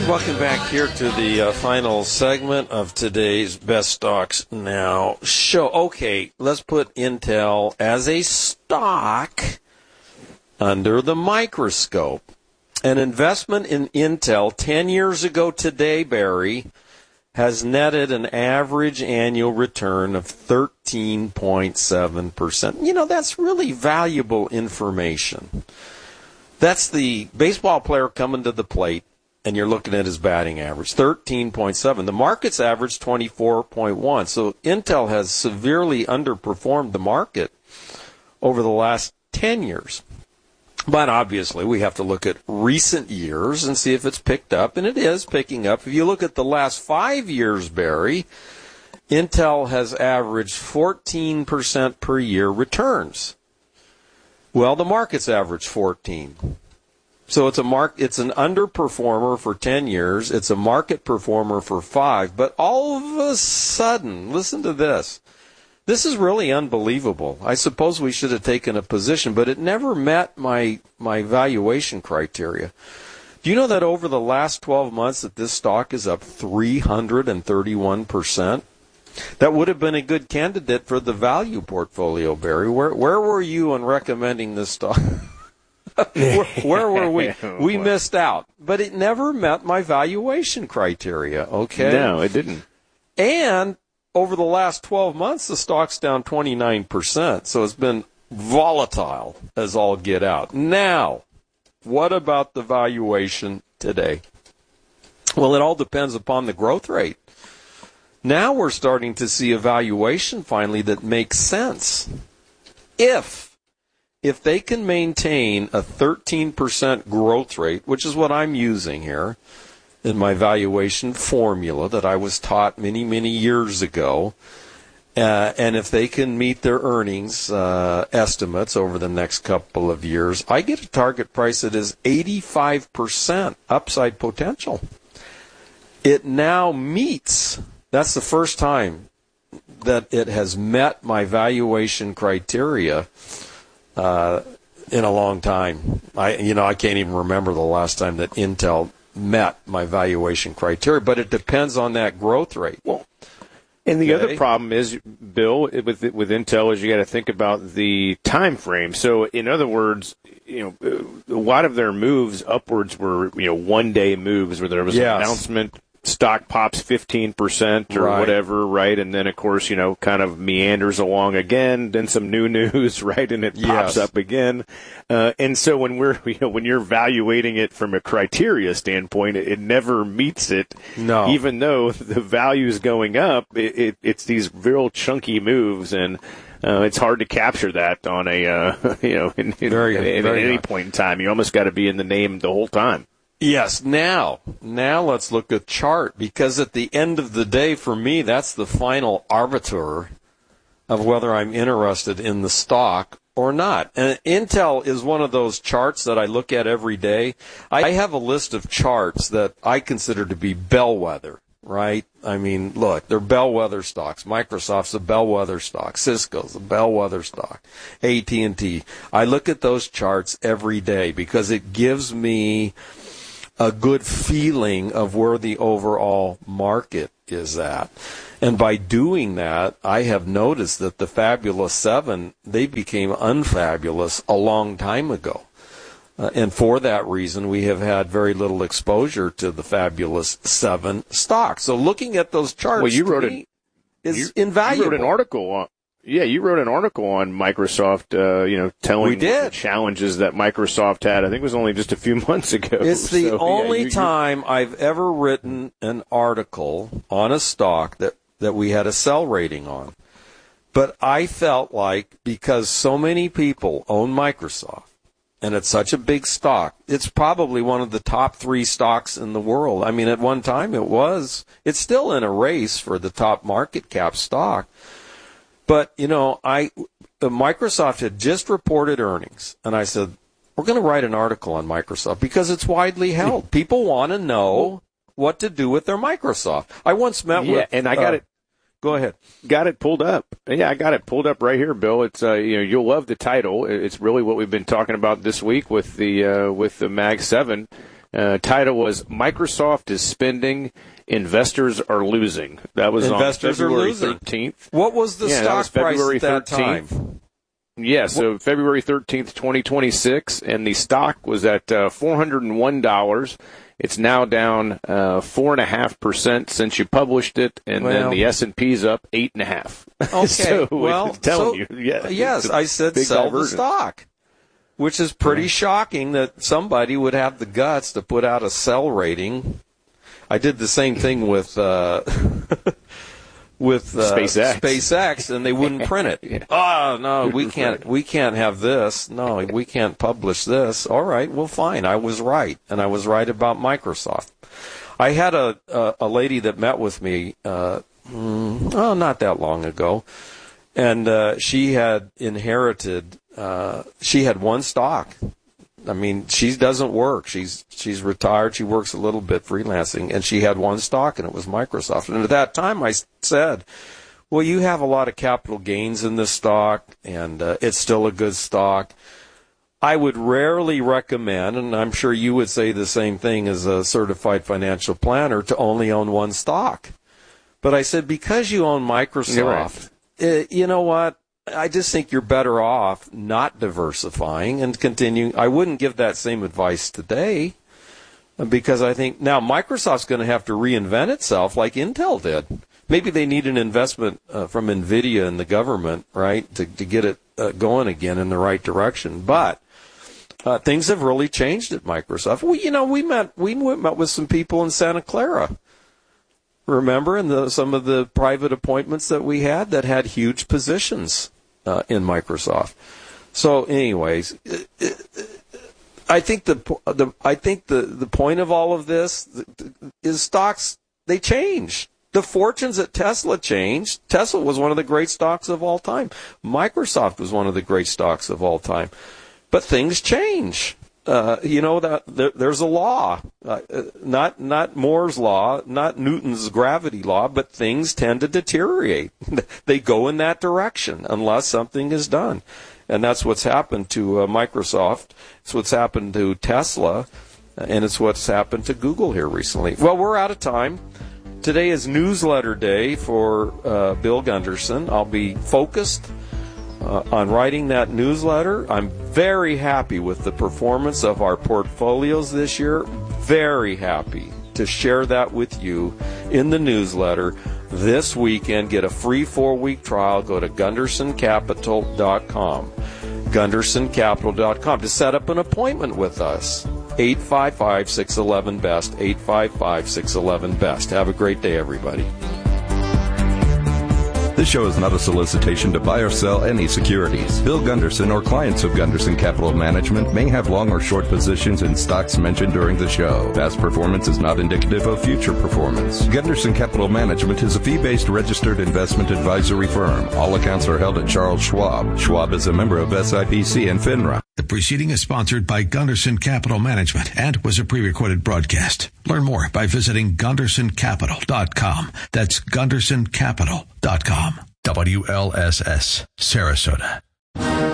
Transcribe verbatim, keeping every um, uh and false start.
Welcome back here to the uh, final segment of today's Best Stocks Now show. Okay, let's put Intel as a stock under the microscope. An investment in Intel ten years ago today, Barry, has netted an average annual return of thirteen point seven percent. You know, that's really valuable information. That's the baseball player coming to the plate, and you're looking at his batting average, thirteen point seven. The market's average, twenty-four point one. So Intel has severely underperformed the market over the last ten years. But obviously, we have to look at recent years and see if it's picked up, and it is picking up. If you look at the last five years, Barry, Intel has averaged fourteen percent per year returns. Well, the market's averaged fourteen. So it's a mark. It's an underperformer for ten years. It's a market performer for five. But all of a sudden, listen to this. This is really unbelievable. I suppose we should have taken a position, but it never met my my valuation criteria. Do you know that over the last twelve months that this stock is up three hundred thirty-one percent? That would have been a good candidate for the value portfolio, Barry. Where where were you in recommending this stock? where, where were we? We missed out. But it never met my valuation criteria, okay? No, it didn't. And over the last twelve months, the stock's down twenty-nine percent. So it's been volatile as all get out. Now, what about the valuation today? Well, it all depends upon the growth rate. Now we're starting to see a valuation finally that makes sense. If, if they can maintain a thirteen percent growth rate, which is what I'm using here, in my valuation formula that I was taught many, many years ago. Uh, and if they can meet their earnings uh, estimates over the next couple of years, I get a target price that is eighty-five percent upside potential. It now meets, that's the first time that it has met my valuation criteria uh, in a long time. I, you know, I can't even remember the last time that Intel met my valuation criteria, but it depends on that growth rate. Well, and the okay. other problem is, Bill, with with Intel is you got to think about the time frame. So, in other words, you know, a lot of their moves upwards were you know one day moves where there was yes. an announcement. Stock pops fifteen percent or right. whatever, right? And then, of course, you know, kind of meanders along again, then some new news, right? And it pops yes. up again. Uh, and so when we're, you know, when you're evaluating it from a criteria standpoint, it, it never meets it. No. Even though the value is going up, it, it, it's these real chunky moves, and uh, it's hard to capture that on a, uh, you know, in, in, very, in, very at any hard. point in time. You almost got to be in the name the whole time. Yes, now, now let's look at chart, because at the end of the day, for me, that's the final arbiter of whether I'm interested in the stock or not. And Intel is one of those charts that I look at every day. I have a list of charts that I consider to be bellwether, right? I mean, look, they're bellwether stocks. Microsoft's a bellwether stock. Cisco's a bellwether stock. A T and T. I look at those charts every day because it gives me a good feeling of where the overall market is at. And by doing that, I have noticed that the Fabulous Seven, they became unfabulous a long time ago. Uh, and for that reason, we have had very little exposure to the Fabulous Seven stocks. So looking at those charts well, you wrote a, is you, invaluable. You wrote an article on Yeah, you wrote an article on Microsoft, uh, you know, telling the challenges that Microsoft had. I think it was only just a few months ago. It's the so, only yeah, you, time I've ever written an article on a stock that, that we had a sell rating on. But I felt like because so many people own Microsoft, and it's such a big stock, it's probably one of the top three stocks in the world. I mean, at one time it was. It's still in a race for the top market cap stock. But, you know, I Microsoft had just reported earnings, and I said, we're going to write an article on Microsoft because it's widely held. People want to know what to do with their Microsoft. I once met yeah, with... and I got uh, it. Go ahead. Got it pulled up. Yeah, I got it pulled up right here, Bill. It's uh, you know, you'll love the title. It's really what we've been talking about this week with the uh, with the Mag seven. Uh, title was Microsoft is spending, investors are losing. That was investors on February are losing. thirteenth. What was the yeah, stock was February price at that thirteenth. time? Yeah, so what? February thirteenth, twenty twenty-six, and the stock was at uh, four hundred one dollars. It's now down uh, four and a half percent since you published it, and well, then the S and P's up eight and a half. Okay, so well, it's telling so, you, yeah, yes, I said sell diversion. The stock, which is pretty yeah. shocking that somebody would have the guts to put out a sell rating. I did the same thing with uh, with uh, SpaceX. SpaceX, and they wouldn't print it. yeah. Oh no, we can't. We can't have this. No, we can't publish this. All right, well, fine. I was right, and I was right about Microsoft. I had a a, a lady that met with me, uh, mm, oh, not that long ago, and uh, she had inherited. Uh, she had one stock. I mean, she doesn't work. She's she's retired. She works a little bit freelancing, and she had one stock, and it was Microsoft. And at that time, I said, well, you have a lot of capital gains in this stock, and uh, it's still a good stock. I would rarely recommend, and I'm sure you would say the same thing as a certified financial planner, to only own one stock. But I said, because you own Microsoft, right. uh, you know what? I just think you're better off not diversifying and continuing. I wouldn't give that same advice today because I think now Microsoft's going to have to reinvent itself like Intel did. Maybe they need an investment uh, from NVIDIA and the government, right, to, to get it uh, going again in the right direction. But uh, things have really changed at Microsoft. We, you know, we met we met with some people in Santa Clara. Remember, in the, some of the private appointments that we had that had huge positions uh, in Microsoft. So, anyways, I think the the I think the, the point of all of this is stocks, they change. The fortunes at Tesla changed. Tesla was one of the great stocks of all time. Microsoft was one of the great stocks of all time. But things change. Uh, you know that there, there's a law, uh, not not Moore's law, not Newton's gravity law, but things tend to deteriorate. They go in that direction unless something is done, and that's what's happened to uh, Microsoft. It's what's happened to Tesla, and it's what's happened to Google here recently. Well, we're out of time. Today is newsletter day for uh, Bill Gunderson. I'll be focused Uh, on writing that newsletter. I'm very happy with the performance of our portfolios this year. Very happy to share that with you in the newsletter this weekend. Get a free four-week trial. Go to Gunderson Capital dot com. Gunderson Capital dot com to set up an appointment with us. eight five five, six one one, B E S T. eight five five, six one one, B E S T. Have a great day, everybody. This show is not a solicitation to buy or sell any securities. Bill Gunderson or clients of Gunderson Capital Management may have long or short positions in stocks mentioned during the show. Past performance is not indicative of future performance. Gunderson Capital Management is a fee-based registered investment advisory firm. All accounts are held at Charles Schwab. Schwab is a member of S I P C and FINRA. The preceding is sponsored by Gunderson Capital Management and was a pre-recorded broadcast. Learn more by visiting Gunderson Capital dot com. That's Gunderson Capital dot com. W L S S, Sarasota.